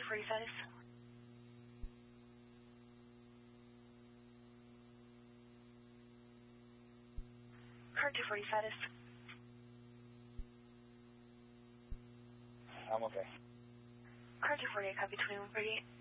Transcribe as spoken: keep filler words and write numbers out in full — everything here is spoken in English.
forty status. Car two forty status. I'm okay. Car two forty-eight, copy twenty-one forty-eight.